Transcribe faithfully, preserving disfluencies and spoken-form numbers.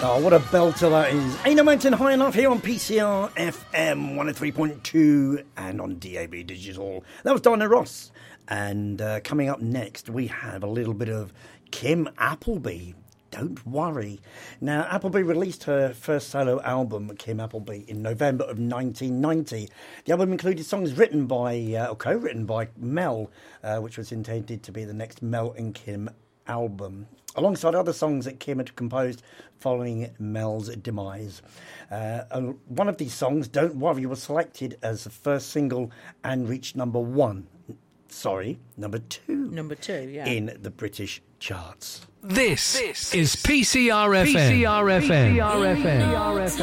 Oh, what a belter that is. Ain't No Mountain High Enough here on P C R F M one oh three point two and on D A B Digital. That was Diana Ross. And uh, coming up next, we have a little bit of Kim Appleby. Don't worry. Now, Appleby released her first solo album, Kim Appleby, in November of nineteen ninety. The album included songs written by, uh, or co-written by Mel, uh, which was intended to be the next Mel and Kim album, alongside other songs that Kim had composed following Mel's demise. Uh, one of these songs, Don't Worry, was selected as the first single and reached number one. Sorry, number two. Number two, yeah. In the British charts. This, this is P C R F M. P C R F M. P C R F M.